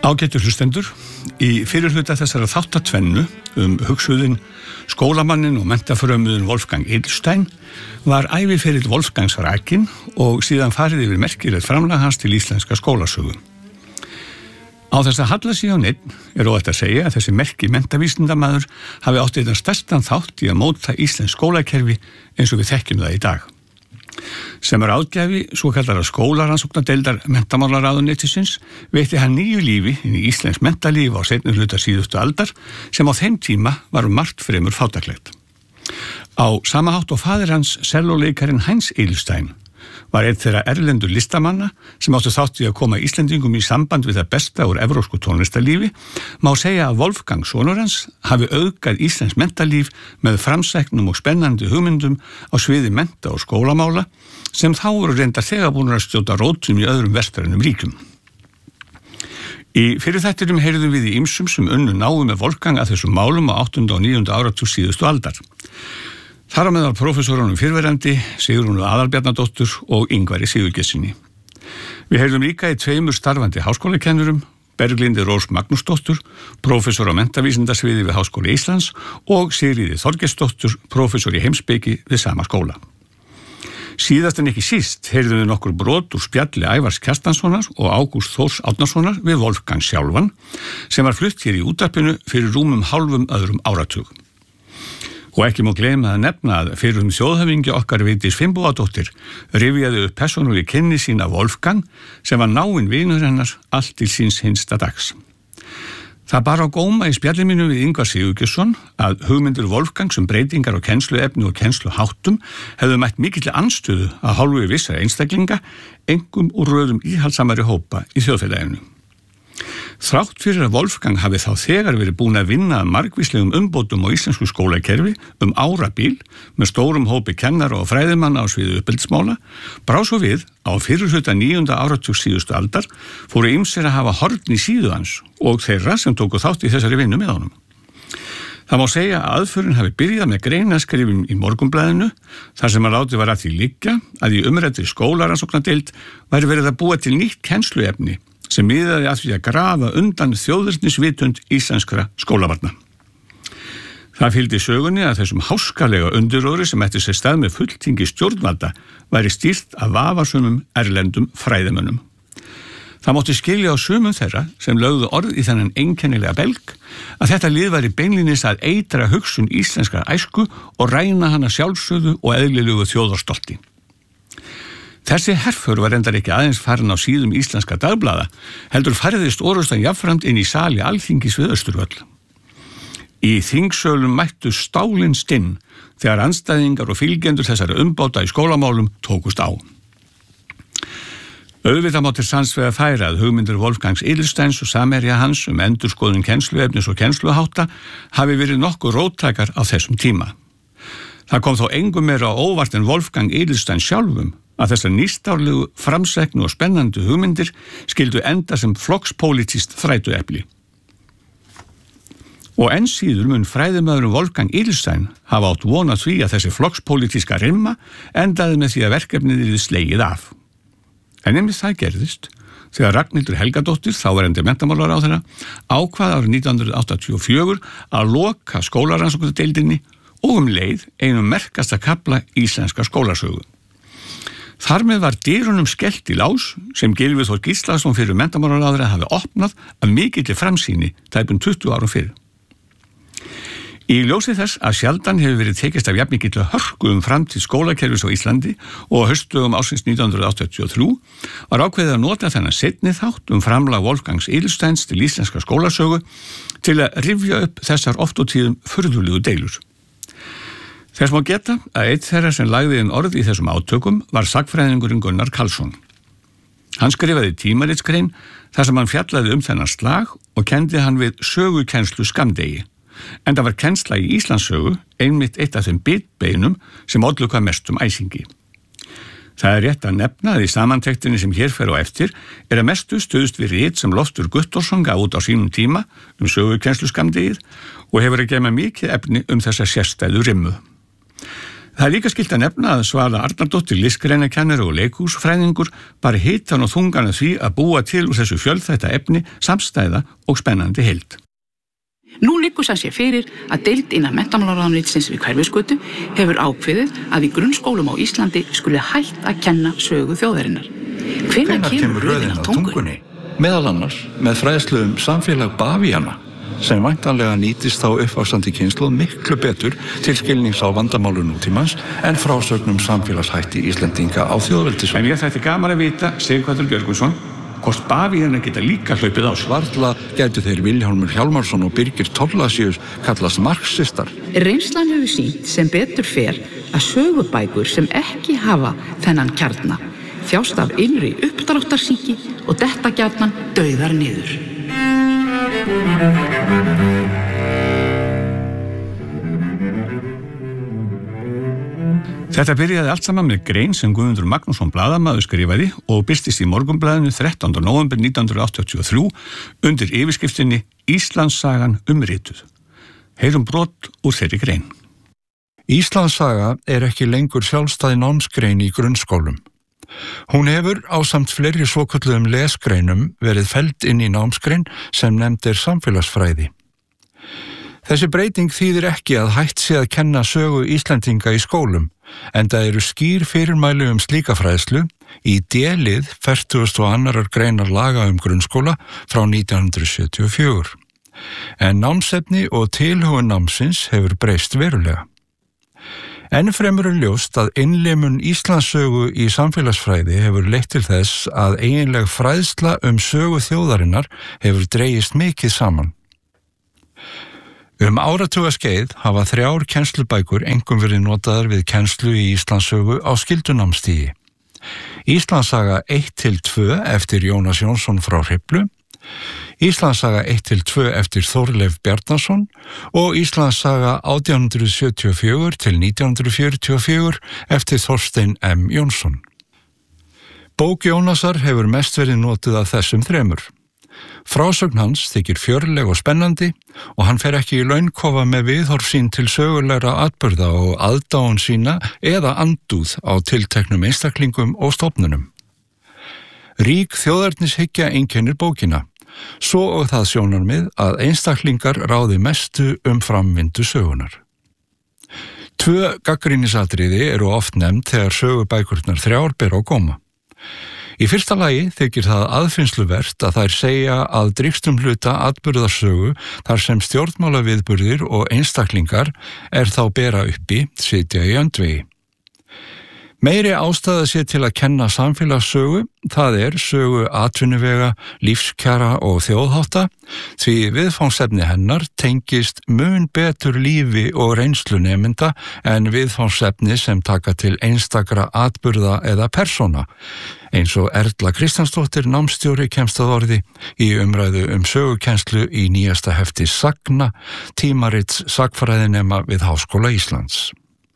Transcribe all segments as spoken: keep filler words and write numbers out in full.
Ágætu hlustendur, í fyrirhluta þessara þáttatvennu um hugsuðin, skólamannin og menntafrömuðin Wolfgang Edelstein var æviferill Wolfgangs rakinn og síðan farið yfir merkilegt framlag hans til íslenska skólasögu. Á þess að halla sig á neinn er óhætt að segja að þessi merki menntavísindamaður hafi átt einn stærstan þátt í að móta íslensk skólakerfi eins og við þekkjum það í dag. Sem er ágæfi svo kallara skólaransóknadeildar menntamálaráðuneytisins veitti hann nýju lífi inn í íslensk mentalíf á seinni hluta síðustu aldar sem á þeim tíma var margt fremur fátæklegt. Á sama hátt og faðir hans sellóleikarinn Heinz Edelstein var einn þeirra erlendur listamanna sem áttu þátt í að koma Íslendingum í samband við það besta úr evrópsku tónlistarlífi, má segja að Wolfgang sonur hans hafi auðgað íslensk mentalíf með framsæknum og spennandi hugmyndum á sviði mennta og skólamála sem þá voru reyndar þegar búin að stjóta rótum í öðrum vestrænum ríkjum. Í fyrir þættinum heyrðum við í ýmsum sem unnu náu með Wolfgang að þessum málum á áttunda og níunda áratug síðustu aldar. Þar á meðal prófessorunum fyrrverandi, Sigrúnu Aðalbjarnadóttur og Ingvari Sigurgessyni. Við heyrðum líka í tveimur starfandi háskólakennurum, Berglindi Rós Magnúsdóttur, prófessor á menntavísindasviði við Háskóla Íslands og Sigríði Þorgeirsdóttur, prófessor í heimspeki við sama skóla. Síðast en ekki síst heyrðum við nokkur brot úr spjalli Ævars Kjartanssonar og Ágúst Þórs Árnasonar við Wolfgang sjálfan sem var flutt hér í útvarpinu fyrir rúmum hálfum öðrum áratug. Og ekki má gleyma að nefna að fyrir um þjóðhöfingja okkar Vigdís Finnbogadóttir rifjaði upp persónuleg kynni sín af Wolfgang sem var náinn vinur hennar allt til síns hinsta dags. Það bar á góma í spjalli mínu við Ingvar Sigurgesson að hugmyndir Wolfgangs um breytingar á kennsluefni og kennsluháttum hefðu mætt mikilli andstöðu að hálfu vissara einstaklinga, einkum úr röðum íhaldsamari hópa í þjóðfélaginu. Þrátt fyrir að Wolfgang hafi þá þegar verið búin að vinna að margvíslegum umbótum á íslensku skólakerfi um árabil með stórum hópi kennara og fræðimanna á sviði uppeldismála, brá svo við á fyrirhluta níunda áratug síðustu aldar fóru ýmsir að hafa horn í síðu hans og þeirra sem tóku þátt í þessari vinnu með honum. Það má segja að aðförin hafi byrjað með greinaskrifum í Morgunblaðinu þar sem að látið var að því liggja að í umræddri skólaransóknadeild væri verið að búa til nýtt kennsluefni sem miðaði að því að grafa undan þjóðernisvitund íslenskra skólabarna. Það fylgdi sögunni að þessum háskalega undirróðri sem ætti sér stað með fulltingi stjórnvalda væri stýrt af vafasömum erlendum fræðimönnum. Það mátti skilja á sumum þeirra sem lögðu orð í þennan einkennilega belg að þetta lið væri beinlínis að eitra hugsun íslenskra æsku og ræna hana sjálfsögðu og eðlilegu þjóðarstolti. Þessi herför var reyndar ekki aðeins farin á síðum íslenska dagblaða, heldur færðist orrustan jafnframt inn í sali Alþingis við Austurvöll. Í þingsölum mættu stálin stinn þegar andstæðingar og fylgjendur þessara umbóta í skólamálum tókust á. Auðvitað má til sanns vegar færa að hugmyndir Wolfgangs Edelsteins og samherja hans um endurskoðun kennsluefnis og kennsluhátta hafi verið nokkuð róttækar á þessum tíma. Það kom þó engum meira á óvart en Wolfgang Edelstein sjálfum að þessar nýstárlegu, framsæknu og spennandi hugmyndir skildu enda sem flokkspólitískt þrætuepli. Og enn síður mun fræðimaðurinn Wolfgang Edelstein hafa átt von á því að þessi flokkspólitíska rimma endaði með því að verkefnið yrði slegið af. En einmitt það gerðist þegar Ragnhildur Helgadóttir, þáverandi menntamálaráðherra, ákvað árið nítján hundruð áttatíu og fjögur að loka skólarannsóknadeildinni og um leið einum merkasta kafla íslenska skólasögu. Þar með var dyrunum skellt í lás sem Gylfi Þór Gíslason fyrir menntamálaráðherra hafi opnað af mikilli framsýni tæpum tuttugu árum fyrir. Í ljósi þess að sjaldan hefur verið tekist af jafnmikilli hörku um framtíð skólakerfis á Íslandi og á haustdögum ársins nítján hundruð áttatíu og þrjú var ákveðið að nota þennan seinni þátt um framlag Wolfgangs Edelsteins til íslenska skólasögu til að rifja upp þessar oft og tíðum furðulegu deilur. Þess má geta að einn þeirra sem lagði inn orð í þessum átökum var sagnfræðingurinn Gunnar Karlsson. Hann skrifaði tímaritsgrein þar sem hann fjallaði um þennan slag og kendi hann við sögukennslu skammdegi. En það var kennsla í Íslandssögu einmitt eitt af þeim bitbeinum sem ollu hvað mestum æsingi. Það er rétt að nefna að í samantektinni sem hér fer á eftir er að mestu stuðst við rit sem Loftur Guttormsson gaf út á sínum tíma um sögukennslu skammdegið og hefur að geyma mikið efni um þessa sérstæðu rimmu. Það er líka skylt að nefna að Svala Arnardóttir, listgreinakennari og leikhúsfræðingur, bara hitan og þungan að því að búa til úr þessu fjölþætta efni samstæða og spennandi heild. Nú liggur það sér fyrir að deild innan menntamálaráðuneytisins við Hverfisgötu hefur ákveðið að í grunnskólum á Íslandi skuli hætt að kenna sögu þjóðarinnar. Hvenær kemur röðin á tungunni? Meðal annars með fræðslu um samfélag bavíana sem væntanlega nýtist á uppvaxandi kynslóð miklu betur til skilnings á vandamálu nútímans en frásögnum samfélagshætti Íslendinga á þjóðveldisöld. En ég þætti gaman að vita, Sighvatur Björgvinsson, hvort bavíana geta líka hlaupið á sig. Varla gætu þeir Vilhjálmur Hjálmarsson og Birgir Thorlacius kallast marxistar. Reynslan hefur sýnt sem betur fer að sögubækur sem ekki hafa þennan kjarna þjást af innri uppdráttarsýki og detta gjarnan dauðar niður. Þetta byrjaði allt saman með grein sem Guðmundur Magnússon blaðamaður skrifaði og birtist í Morgunblaðinu þrettánda nóvember nítján hundruð áttatíu og þrjú undir yfirskriftinni Íslandssagan umrituð. Heyrum brot úr þeirri grein. Íslandssaga er ekki lengur sjálfstæð námsgrein í grunnskólum. Hún hefur ásamt fleiri svokölluðum lesgreinum verið felld inn í námsgrein sem nefnd er samfélagsfræði. Þessi breyting þýðir ekki að hætt sé að kenna sögu Íslendinga í skólum, enda eru skýr fyrirmæli um slíka fræðslu í D-lið fertugasta og annarrar greinar laga um grunnskóla frá nítján hundruð sjötíu og fjögur. En námsefni og tilhögun námsins hefur breyst verulega. Enn fremur er ljóst að innlimun Íslandssögu í samfélagsfræði hefur leitt til þess að eiginleg fræðsla um sögu þjóðarinnar hefur dregist mikið saman. Um áratuga skeið hafa þrjár kennslubækur einkum verið notaðar við kennslu í Íslandssögu á skyldunámstigi. Íslandssaga eitt til tvö eftir Jónas Jónsson frá Hriflu, Íslandssaga eitt til tvö eftir Þorleif Bjarnason og Íslandssaga átján hundruð sjötíu og fjögur til nítján hundruð fjörutíu og fjögur eftir Þorstein M. Jónsson. Bók Jónasar hefur mest verið notuð af þessum þremur. Frásögn hans þykir fjörleg og spennandi og hann fer ekki í launkofa með viðhorf sín til sögulegra atburða og aðdáun sína eða andúð á tilteknum einstaklingum og stofnunum. Rík þjóðernishyggja einkennir bókina, svo og það sjónarmið að einstaklingar ráði mestu um framvindu sögunar. Tvö gagnrýnisatriði eru oft nefnd þegar sögubækurnar þrjár ber á góma. Í fyrsta lagi þykir það aðfinnsluvert að þær segja að drýgstum hluta atburðarsögu þar sem stjórnmálaviðburðir og einstaklingar er þá bera uppi sitja í öndvegi. Meiri ástæða sé til að kenna samfélagssögu, það er sögu atvinnuvega, lífskjara og þjóðhátta, því viðfangsefni hennar tengist mun betur lífi og reynslu nemenda en viðfangsefni sem taka til einstakra atburða eða persóna, eins og Erla Kristjánsdóttir námsstjóri kemst að orði í umræðu um sögukennslu í nýjasta hefti Sagna, tímarits sagfræðinema við Háskóla Íslands.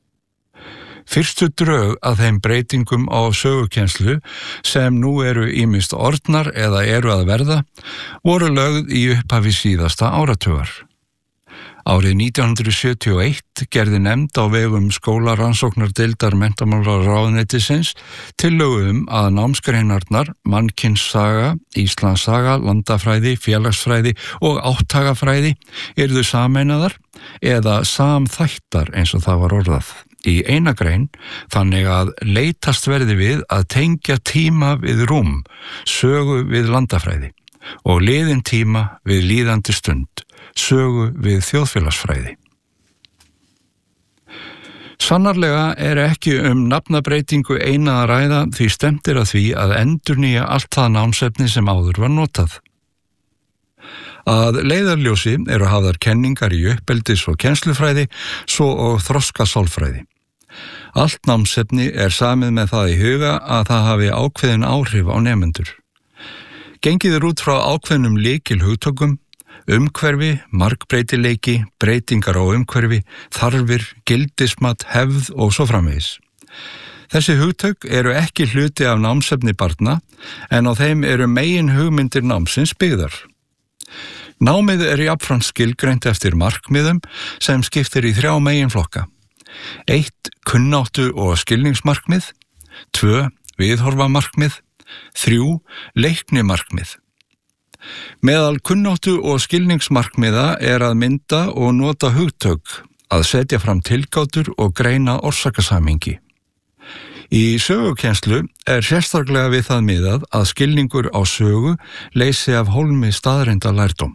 Fyrstu drög að þeim breytingum á sögukennslu sem nú eru ýmist orðnar eða eru að verða voru lögð í upphafi síðasta áratugar. Árið nítján hundruð sjötíu og eitt gerði nefnd á vegum skólarannsóknardeildar menntamálaráðuneytisins tillögu um að námsgreinarnar mannkynssaga, Íslandssaga, landafræði, félagsfræði og átthagafræði yrðu sameinaðar eða samþættar eins og það var orðað í eina grein, þannig að leitast verði við að tengja tíma við rúm, sögu við landafræði og liðin tíma við líðandi stund, sögu við þjóðfélagsfræði. Sannarlega er ekki um nafnabreitingu eina að ræða því stefnt er að því að endurnýja allt það námsefni sem áður var notað. Að leiðarljósi eru hafðar kenningar í uppeldis- og kennslufræði, svo og þroskasálfræði. Allt námsefni er samið með það í huga að það hafi ákveðin áhrif á nemendur. Gengið er út frá ákveðnum lykilhugtökum, umhverfi, margbreytileiki, breytingar á umhverfi, þarfir, gildismat, hefð og svo framvegis. Þessi hugtök eru ekki hluti af námsefni barna en á þeim eru megin hugmyndir námsins byggðar. Námið er jafnframt skilgreint eftir markmiðum sem skiptir í þrjá meginflokka. eitt Kunnáttu og skilningsmarkmið, tvö Viðhorfamarkmið, þrjú Leiknimarkmið. Meðal kunnáttu og skilningsmarkmiða er að mynda og nota hugtök, að setja fram tilgátur og greina orsakasamhengi. Í sögukennslu er sérstaklega við það miðað að skilningur á sögu leysi af hólmi staðreynda lærdóm.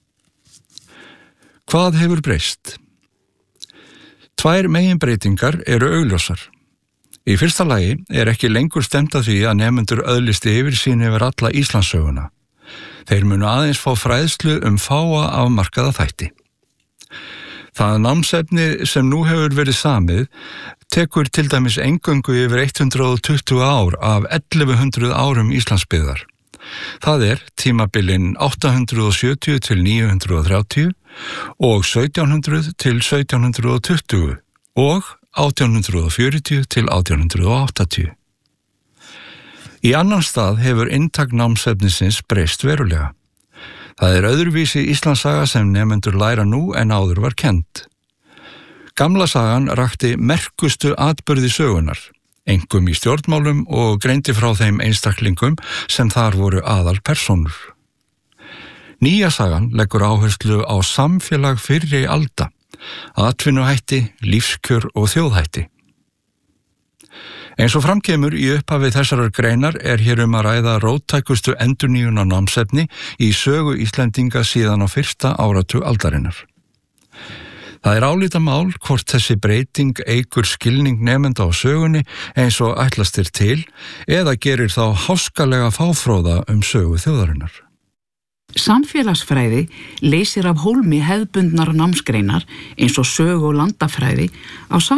Hvað hefur breyst? Tvær meginbreytingar eru augljósar. Í fyrsta lagi er ekki lengur stefnt að því að nemendur öðlisti yfirsýn yfir alla Íslandssöguna. Þeir munu aðeins fá fræðslu um fáa afmarkaða þætti. Það námsefni sem nú hefur verið samið tekur til dæmis eingöngu yfir hundrað tuttugu ár af ellefu hundruð árum Íslandsbyggðar. Það er tímabilin átta hundruð sjötíu til níu hundruð þrjátíu og sautján hundruð til sautján hundruð tuttugu og átján hundruð fjörutíu til átján hundruð áttatíu. Í annan stað hefur inntak námsefnisins breyst verulega. Það er öðruvísi Íslandssaga sem nemendur læra nú en áður var kennd. Gamla sagan rakti merkustu atburði sögunar, einkum í stjórnmálum og greindi frá þeim einstaklingum sem þar voru aðal persónur. Nýja sagan leggur áherslu á samfélag fyrri alda, atvinnuhætti, lífskjör og þjóðhætti. Eins og framkemur í upphafi þessarar greinar er hér um að ræða róttækustu endurnýjun á námsefni í sögu Íslendinga síðan á fyrsta áratug aldarinnar. Það er álitamál hvort þessi breyting eykur skilning nemenda á sögunni eins og ætlastir til eða gerir þá háskalega fáfróða um sögu þjóðarinnar. Samfélagsfræði leysir af hólmi hefðbundnar námsgreinar eins og sögu og landafræði á